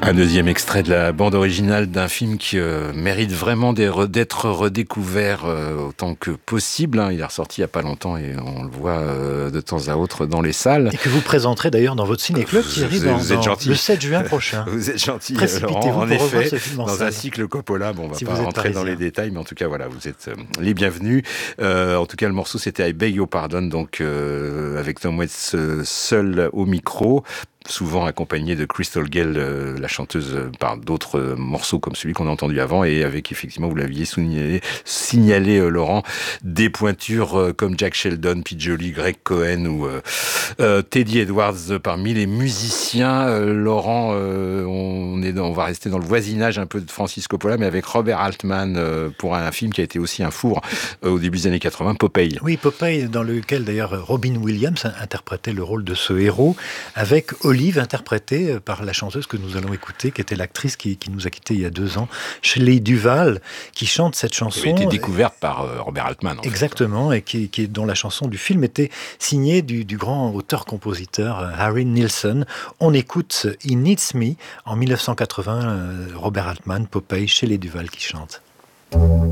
Un deuxième extrait de la bande originale d'un film qui mérite vraiment d'être redécouvert autant que possible. Il est ressorti il n'y a pas longtemps et on le voit de temps à autre dans les salles. Et que vous présenterez d'ailleurs dans votre ciné-club, Thierry, vous êtes gentil. Le 7 juin prochain. Vous êtes gentil, Précipitez-vous en pour revoir effet, ce film en dans salle. un cycle Coppola. Bon, on ne va Si pas vous êtes rentrer dans parisien. les détails, mais en tout cas, voilà, vous êtes les bienvenus. En tout cas, le morceau, c'était I Beg Your Pardon, donc avec Tom Waits seul au micro, souvent accompagné de Crystal Gayle, la chanteuse, par d'autres morceaux comme celui qu'on a entendu avant, et avec effectivement, vous l'aviez signalé Laurent, des pointures comme Jack Sheldon, Pete Jolly, Greg Cohen ou Teddy Edwards parmi les musiciens. Laurent, on va rester dans le voisinage un peu de Francis Coppola, mais avec Robert Altman pour un film qui a été aussi un four au début des années 80, Popeye. Oui, Popeye, dans lequel d'ailleurs Robin Williams interprétait le rôle de ce héros, avec Olive, interprétée par la chanteuse que nous allons écouter, qui était l'actrice qui nous a quittés il y a 2 ans, Shelley Duvall, qui chante cette chanson. Elle a été découverte par Robert Altman. Exactement, et dont la chanson du film était signée du grand auteur-compositeur Harry Nilsson. On écoute He Needs Me en 1980, Robert Altman, Popeye, Shelley Duvall qui chante.